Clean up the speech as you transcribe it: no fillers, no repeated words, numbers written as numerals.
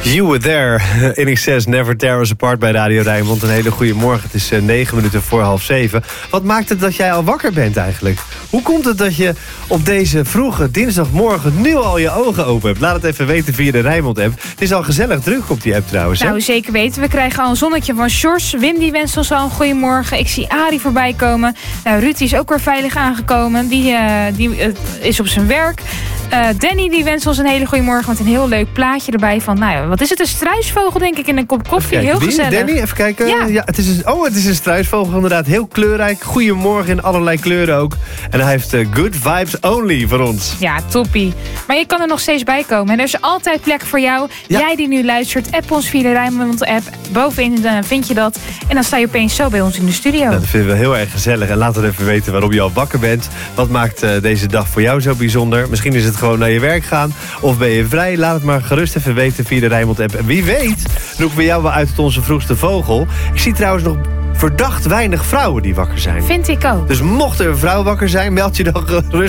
You were there. In excess, never tear us apart bij Radio Rijnmond. Een hele goede morgen. Het is 9 minuten voor 6:30. Wat maakt het dat jij al wakker bent eigenlijk? Hoe komt het dat je op deze vroege dinsdagmorgen nu al je ogen open hebt? Laat het even weten via de Rijnmond-app. Het is al gezellig druk op die app trouwens. Hè? Nou, zeker weten. We krijgen al een zonnetje van Sjors. Wim die wenst ons al een goeiemorgen. Ik zie Arie voorbij komen. Nou, Ruud is ook weer veilig aangekomen. Die is op zijn werk. Danny die wenst ons een hele goede morgen met een heel leuk plaatje erbij van, nou ja, wat is het, een struisvogel denk ik in een kop koffie. Heel gezellig. Danny, even kijken. Ja, het is een struisvogel inderdaad. Heel kleurrijk. Goedemorgen in allerlei kleuren ook. En hij heeft good vibes only voor ons. Ja, toppie. Maar je kan er nog steeds bij komen. En er is altijd plek voor jou. Ja. Jij die nu luistert, app ons via de Rijnmond app. Bovenin vind je dat. En dan sta je opeens zo bij ons in de studio. Dat vinden we heel erg gezellig. En laat het even weten waarom je al wakker bent. Wat maakt deze dag voor jou zo bijzonder? Misschien is het gewoon naar je werk gaan. Of ben je vrij? Laat het maar gerust even weten via de Rijnmond app. En wie weet, roepen we jou wel uit tot onze vroegste vogel. Ik zie trouwens nog verdacht weinig vrouwen die wakker zijn. Vind ik ook. Dus mocht er een vrouw wakker zijn, meld je dan gerust